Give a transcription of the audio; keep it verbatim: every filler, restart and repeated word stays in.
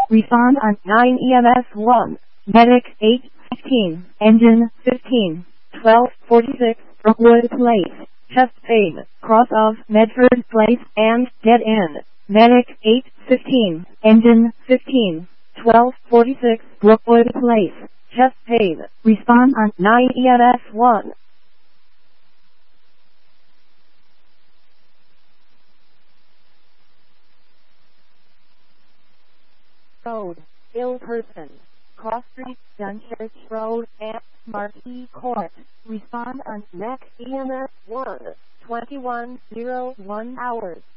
Respond on nine E M S one. Medic eight fifteen. Engine fifteen. twelve forty-six. Brookwood Place. Chest pain. Cross of Medford Place and dead end. Medic eight fifteen. Engine fifteen. twelve forty-six. Brookwood Place. Chest pain. Respond on nine E M S one. Road. Ill person. Cross Street, Dunchurch Road, and Marquis Court. Respond on next E M S one. twenty-one oh one hours.